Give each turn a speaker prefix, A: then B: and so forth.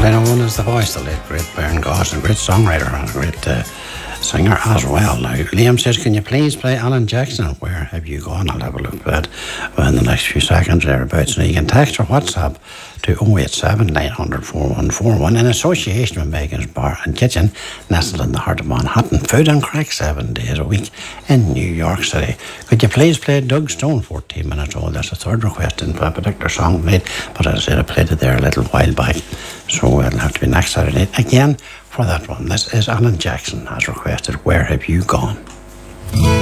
A: Glenn Owen is the voice, the late great Baron Gosling, great songwriter and a great singer as well. Now, Liam says, can you please play Alan Jackson? Where have you gone? I'll have a look at that in the next few seconds thereabouts. Now, you can text or WhatsApp to 087 900 4141 in association with Megan's Bar and Kitchen, nestled in the heart of Manhattan. Food and crack 7 days a week in New York City. Could you please play Doug Stone, 14 minutes old? That's the third request in a particular song played, but as I said, I played it there a little while back, so it'll have to be next Saturday again for that one. This is Alan Jackson as requested. Where have you gone?